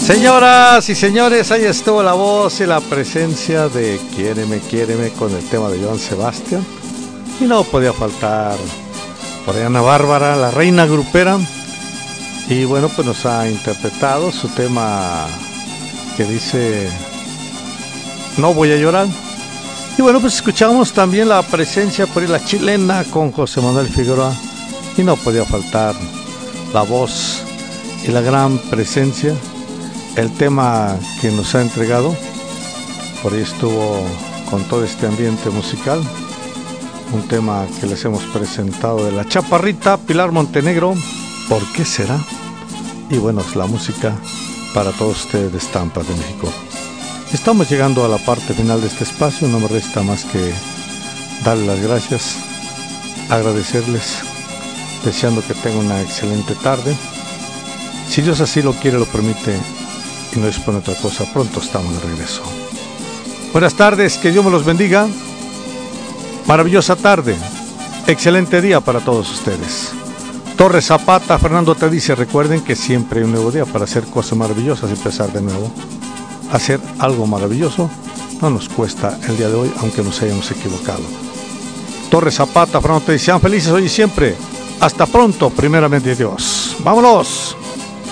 Señoras y señores, ahí estuvo la voz y la presencia de Quiéreme, Quiéreme con el tema de Joan Sebastián. Y no podía faltar por ahí Ana Bárbara, la reina grupera. Y bueno, pues nos ha interpretado su tema que dice No voy a llorar. Y bueno, pues escuchamos también la presencia por ahí la chilena con José Manuel Figueroa. Y no podía faltar la voz y la gran presencia. El tema que nos ha entregado, por ahí estuvo con todo este ambiente musical, un tema que les hemos presentado de la chaparrita Pilar Montenegro, ¿por qué será? Y bueno, es la música para todos ustedes de Estampas de México. Estamos llegando a la parte final de este espacio, no me resta más que darles las gracias, agradecerles, deseando que tengan una excelente tarde. Si Dios así lo quiere, lo permite, y no dispone otra cosa, pronto estamos de regreso. Buenas tardes, que Dios me los bendiga. Maravillosa tarde, excelente día para todos ustedes. Torres Zapata, Fernando te dice, recuerden que siempre hay un nuevo día para hacer cosas maravillosas y empezar de nuevo. Hacer algo maravilloso no nos cuesta el día de hoy, aunque nos hayamos equivocado. Torres Zapata, Fernando te dice, sean felices hoy y siempre. Hasta pronto, primeramente Dios. ¡Vámonos!